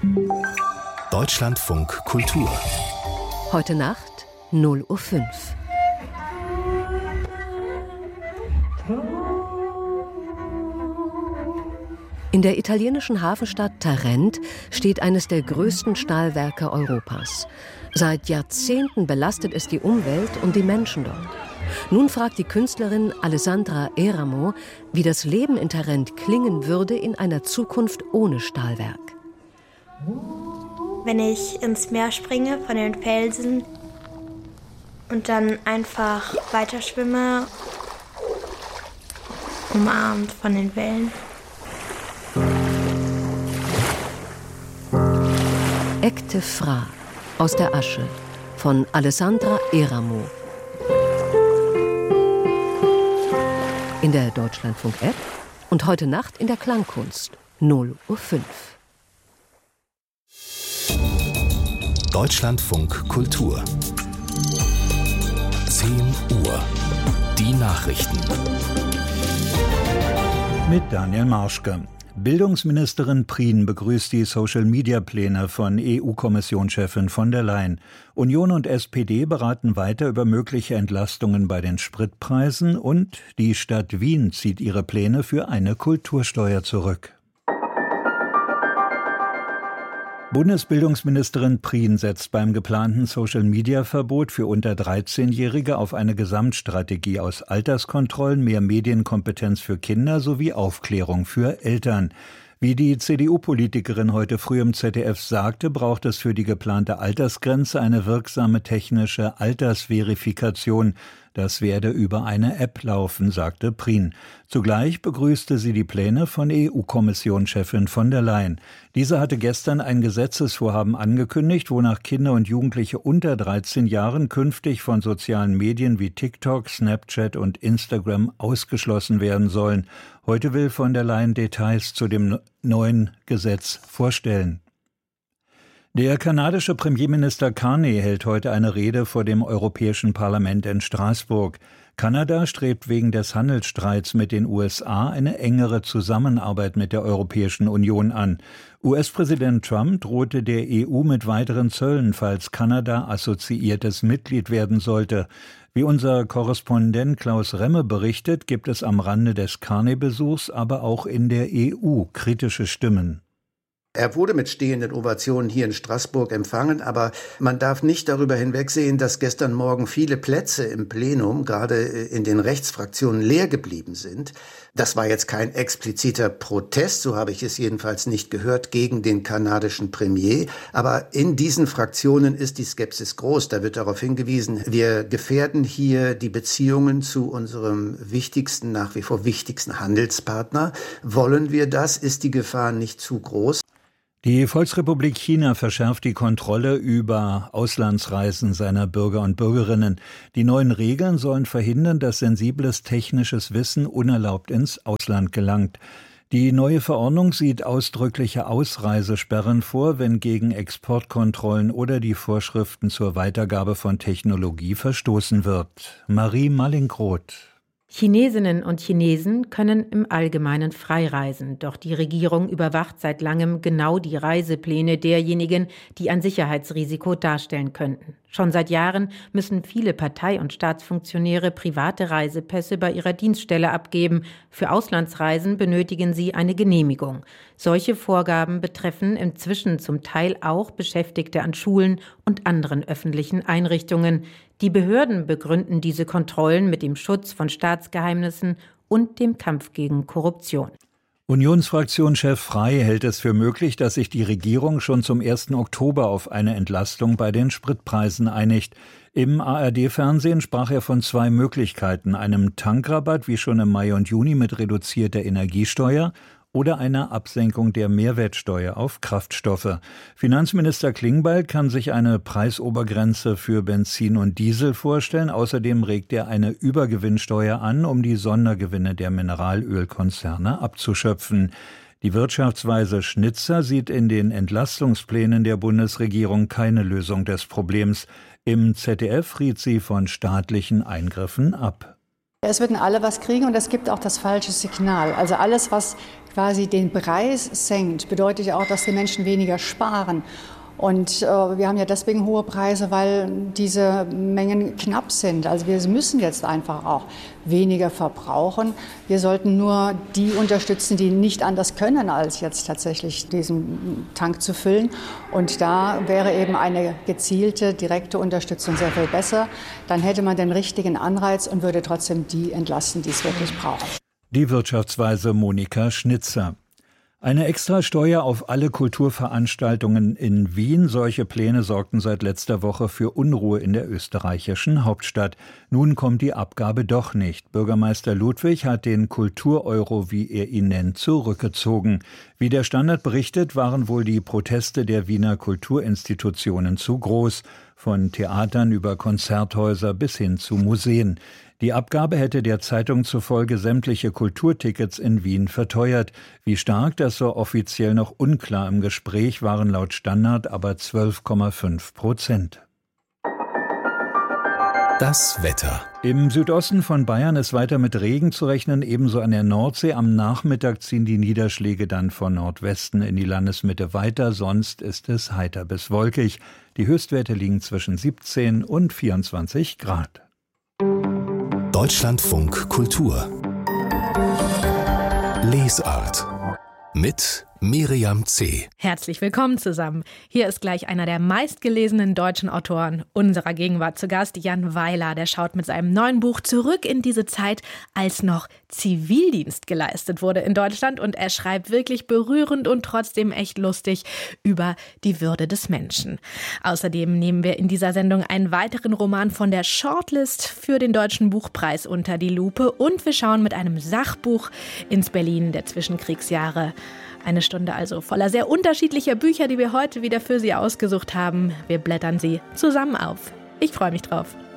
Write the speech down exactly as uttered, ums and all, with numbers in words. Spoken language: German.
Deutschlandfunk Kultur. Heute Nacht null Uhr fünf. In der italienischen Hafenstadt Tarent steht eines der größten Stahlwerke Europas. Seit Jahrzehnten belastet es die Umwelt und die Menschen dort. Nun fragt die Künstlerin Alessandra Eramo, wie das Leben in Tarent klingen würde in einer Zukunft ohne Stahlwerk. Wenn ich ins Meer springe von den Felsen und dann einfach weiterschwimme, umarmt von den Wellen. Ekte Fra aus der Asche von Alessandra Eramo. In der Deutschlandfunk-App und heute Nacht in der Klangkunst null Uhr fünf. Deutschlandfunk Kultur. zehn Uhr. Die Nachrichten. Mit Daniel Marschke. Bildungsministerin Prien begrüßt die Social-Media-Pläne von E U-Kommissionschefin von der Leyen. Union und S P D beraten weiter über mögliche Entlastungen bei den Spritpreisen und die Stadt Wien zieht ihre Pläne für eine Kultursteuer zurück. Bundesbildungsministerin Prien setzt beim geplanten Social-Media-Verbot für unter dreizehnjährige auf eine Gesamtstrategie aus Alterskontrollen, mehr Medienkompetenz für Kinder sowie Aufklärung für Eltern. Wie die C D U-Politikerin heute früh im Z D F sagte, braucht es für die geplante Altersgrenze eine wirksame technische Altersverifikation. Das werde über eine App laufen, sagte Prien. Zugleich begrüßte sie die Pläne von E U-Kommissionschefin von der Leyen. Diese hatte gestern ein Gesetzesvorhaben angekündigt, wonach Kinder und Jugendliche unter dreizehn Jahren künftig von sozialen Medien wie TikTok, Snapchat und Instagram ausgeschlossen werden sollen. Heute will von der Leyen Details zu dem neuen Gesetz vorstellen. Der kanadische Premierminister Carney hält heute eine Rede vor dem Europäischen Parlament in Straßburg. Kanada strebt wegen des Handelsstreits mit den U S A eine engere Zusammenarbeit mit der Europäischen Union an. U S-Präsident Trump drohte der E U mit weiteren Zöllen, falls Kanada assoziiertes Mitglied werden sollte. Wie unser Korrespondent Klaus Remme berichtet, gibt es am Rande des Carney-Besuchs aber auch in der E U kritische Stimmen. Er wurde mit stehenden Ovationen hier in Straßburg empfangen, aber man darf nicht darüber hinwegsehen, dass gestern Morgen viele Plätze im Plenum, gerade in den Rechtsfraktionen, leer geblieben sind. Das war jetzt kein expliziter Protest, so habe ich es jedenfalls nicht gehört, gegen den kanadischen Premier. Aber in diesen Fraktionen ist die Skepsis groß. Da wird darauf hingewiesen, wir gefährden hier die Beziehungen zu unserem wichtigsten, nach wie vor wichtigsten Handelspartner. Wollen wir das? Ist die Gefahr nicht zu groß? Die Volksrepublik China verschärft die Kontrolle über Auslandsreisen seiner Bürger und Bürgerinnen. Die neuen Regeln sollen verhindern, dass sensibles technisches Wissen unerlaubt ins Ausland gelangt. Die neue Verordnung sieht ausdrückliche Ausreisesperren vor, wenn gegen Exportkontrollen oder die Vorschriften zur Weitergabe von Technologie verstoßen wird. Marie Mallinckroth. Chinesinnen und Chinesen können im Allgemeinen frei reisen, doch die Regierung überwacht seit langem genau die Reisepläne derjenigen, die ein Sicherheitsrisiko darstellen könnten. Schon seit Jahren müssen viele Partei- und Staatsfunktionäre private Reisepässe bei ihrer Dienststelle abgeben. Für Auslandsreisen benötigen sie eine Genehmigung. Solche Vorgaben betreffen inzwischen zum Teil auch Beschäftigte an Schulen und anderen öffentlichen Einrichtungen. Die Behörden begründen diese Kontrollen mit dem Schutz von Staatsgeheimnissen und dem Kampf gegen Korruption. Unionsfraktionschef Frey hält es für möglich, dass sich die Regierung schon zum ersten Oktober auf eine Entlastung bei den Spritpreisen einigt. Im A R D-Fernsehen sprach er von zwei Möglichkeiten, einem Tankrabatt wie schon im Mai und Juni mit reduzierter Energiesteuer oder einer Absenkung der Mehrwertsteuer auf Kraftstoffe. Finanzminister Klingbeil kann sich eine Preisobergrenze für Benzin und Diesel vorstellen. Außerdem regt er eine Übergewinnsteuer an, um die Sondergewinne der Mineralölkonzerne abzuschöpfen. Die Wirtschaftsweise Schnitzer sieht in den Entlastungsplänen der Bundesregierung keine Lösung des Problems. Im Z D F riet sie von staatlichen Eingriffen ab. Es würden alle was kriegen und es gibt auch das falsche Signal. Also alles, was quasi den Preis senkt, bedeutet ja auch, dass die Menschen weniger sparen. Und äh, wir haben ja deswegen hohe Preise, weil diese Mengen knapp sind. Also wir müssen jetzt einfach auch weniger verbrauchen. Wir sollten nur die unterstützen, die nicht anders können, als jetzt tatsächlich diesen Tank zu füllen. Und da wäre eben eine gezielte, direkte Unterstützung sehr viel besser. Dann hätte man den richtigen Anreiz und würde trotzdem die entlasten, die es wirklich brauchen. Die Wirtschaftsweise Monika Schnitzer. Eine Extrasteuer auf alle Kulturveranstaltungen in Wien. Solche Pläne sorgten seit letzter Woche für Unruhe in der österreichischen Hauptstadt. Nun kommt die Abgabe doch nicht. Bürgermeister Ludwig hat den Kultureuro, wie er ihn nennt, zurückgezogen. Wie der Standard berichtet, waren wohl die Proteste der Wiener Kulturinstitutionen zu groß. Von Theatern über Konzerthäuser bis hin zu Museen. Die Abgabe hätte der Zeitung zufolge sämtliche Kulturtickets in Wien verteuert. Wie stark, das war offiziell noch unklar. Im Gespräch waren laut Standard aber zwölf Komma fünf Prozent. Das Wetter. Im Südosten von Bayern ist weiter mit Regen zu rechnen, ebenso an der Nordsee. Am Nachmittag ziehen die Niederschläge dann von Nordwesten in die Landesmitte weiter, sonst ist es heiter bis wolkig. Die Höchstwerte liegen zwischen siebzehn und vierundzwanzig Grad. Deutschlandfunk Kultur. Lesart mit Miriam C. Herzlich willkommen zusammen. Hier ist gleich einer der meistgelesenen deutschen Autoren unserer Gegenwart zu Gast, Jan Weiler. Der schaut mit seinem neuen Buch zurück in diese Zeit, als noch Zivildienst geleistet wurde in Deutschland. Und er schreibt wirklich berührend und trotzdem echt lustig über die Würde des Menschen. Außerdem nehmen wir in dieser Sendung einen weiteren Roman von der Shortlist für den Deutschen Buchpreis unter die Lupe. Und wir schauen mit einem Sachbuch ins Berlin der Zwischenkriegsjahre. Eine Stunde also voller sehr unterschiedlicher Bücher, die wir heute wieder für Sie ausgesucht haben. Wir blättern sie zusammen auf. Ich freue mich drauf.